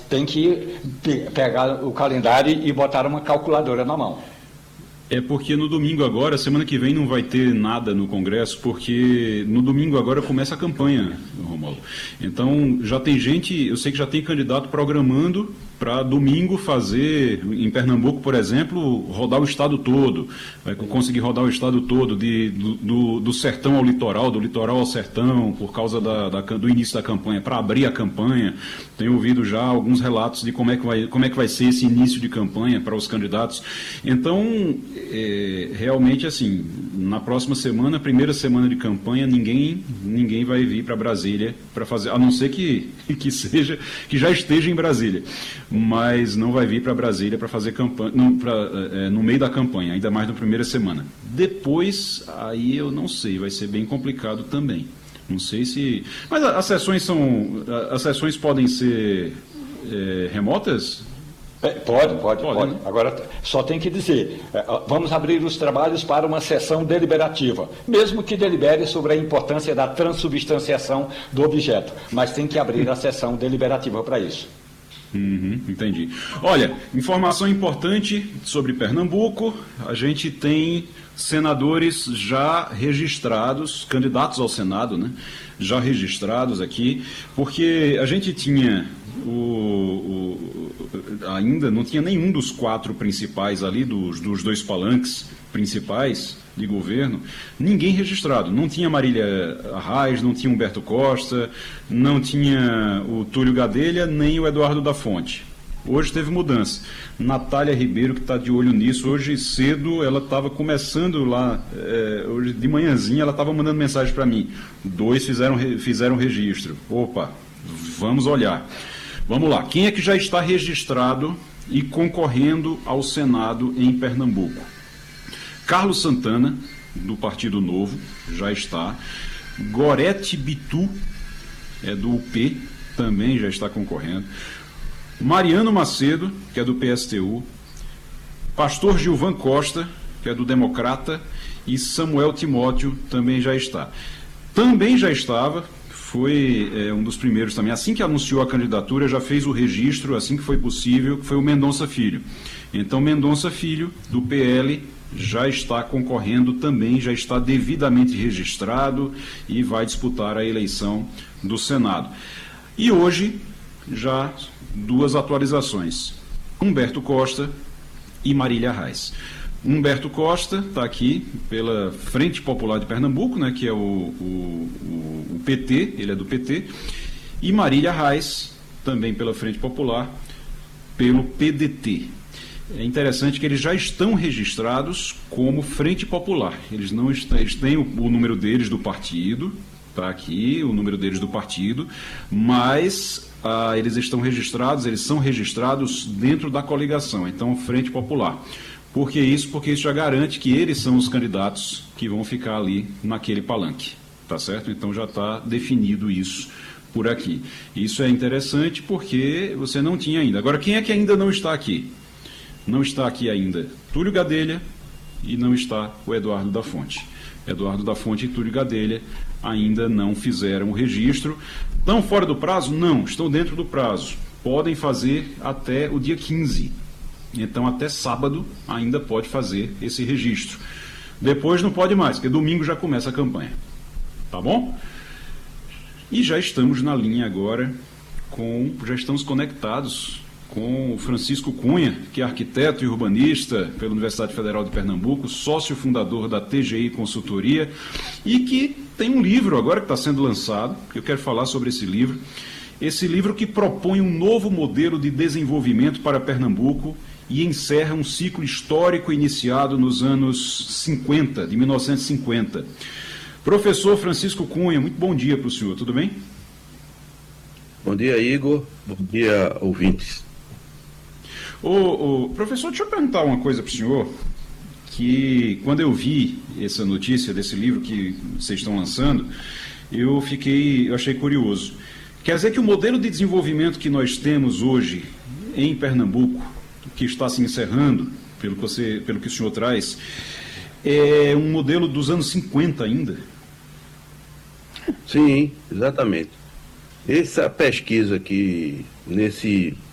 tem que pegar o calendário e botar uma calculadora na mão. É porque no domingo agora, semana que vem não vai ter nada no Congresso, porque no domingo agora começa a campanha, Romualdo. Então já tem gente, eu sei que já tem candidato programando para domingo fazer, em Pernambuco, por exemplo, rodar o estado todo. Vai conseguir rodar o estado todo, do sertão ao litoral, do litoral ao sertão, por causa do início da campanha, para abrir a campanha. Tenho ouvido já alguns relatos de como é que vai ser esse início de campanha para os candidatos. Então, realmente, assim, na próxima semana, primeira semana de campanha, ninguém vai vir para Brasília para fazer, a não ser que já esteja em Brasília, mas não vai vir para Brasília para fazer campanha, no meio da campanha, ainda mais na primeira semana. Depois, aí eu não sei, vai ser bem complicado também. Não sei se... Mas as sessões podem ser remotas? Pode. Né? Agora, só tem que dizer, vamos abrir os trabalhos para uma sessão deliberativa, mesmo que delibere sobre a importância da transubstanciação do objeto, mas tem que abrir a sessão deliberativa para isso. Entendi. Olha, informação importante sobre Pernambuco, a gente tem senadores já registrados, candidatos ao Senado, né? Já registrados aqui, porque a gente tinha ainda não tinha nenhum dos 4 principais ali, dos 2 palanques principais de governo, ninguém registrado. Não tinha Marília Reis, não tinha Humberto Costa, não tinha o Túlio Gadelha, nem o Eduardo da Fonte. Hoje teve mudança. Natália Ribeiro, que está de olho nisso, hoje cedo ela estava começando lá, hoje de manhãzinha ela estava mandando mensagem para mim. 2 fizeram registro. Opa, vamos olhar. Vamos lá, quem é que já está registrado e concorrendo ao Senado em Pernambuco? Carlos Santana, do Partido Novo, já está. Gorete Bitu, do UP, também já está concorrendo. Mariano Macedo, que é do PSTU. Pastor Gilvan Costa, que é do Democrata. E Samuel Timóteo também já está. Também já estava... Foi um dos primeiros também. Assim que anunciou a candidatura, já fez o registro, assim que foi possível, que foi o Mendonça Filho. Então, Mendonça Filho, do PL, já está concorrendo também, já está devidamente registrado e vai disputar a eleição do Senado. E hoje, já 2 atualizações. Humberto Costa e Marília Reis. Humberto Costa está aqui pela Frente Popular de Pernambuco, né, que é o PT, ele é do PT, e Marília Reis, também pela Frente Popular, pelo PDT. É interessante que eles já estão registrados como Frente Popular. Eles têm o número deles do partido, está aqui o número deles do partido, mas eles são registrados dentro da coligação, então Frente Popular. Por que isso? Porque isso já garante que eles são os candidatos que vão ficar ali naquele palanque, tá certo? Então já está definido isso por aqui. Isso é interessante porque você não tinha ainda. Agora, quem é que ainda não está aqui? Não está aqui ainda Túlio Gadelha e não está o Eduardo da Fonte. Eduardo da Fonte e Túlio Gadelha ainda não fizeram o registro. Estão fora do prazo? Não, estão dentro do prazo. Podem fazer até o dia 15. Então, até sábado ainda pode fazer esse registro. Depois não pode mais, porque domingo já começa a campanha. Tá bom? E já estamos na linha agora, já estamos conectados com o Francisco Cunha, que é arquiteto e urbanista pela Universidade Federal de Pernambuco, sócio fundador da TGI Consultoria, e que tem um livro agora que está sendo lançado, que eu quero falar sobre esse livro. Esse livro que propõe um novo modelo de desenvolvimento para Pernambuco e encerra um ciclo histórico iniciado nos anos 50, de 1950. Professor Francisco Cunha, muito bom dia para o senhor, tudo bem? Bom dia, Igor. Bom dia, ouvintes. Professor, deixa eu perguntar uma coisa para o senhor, que quando eu vi essa notícia desse livro que vocês estão lançando, eu achei curioso. Quer dizer que o modelo de desenvolvimento que nós temos hoje em Pernambuco, que está se encerrando, pelo que o senhor traz, é um modelo dos anos 50 ainda? Sim, exatamente. Essa pesquisa aqui, nesse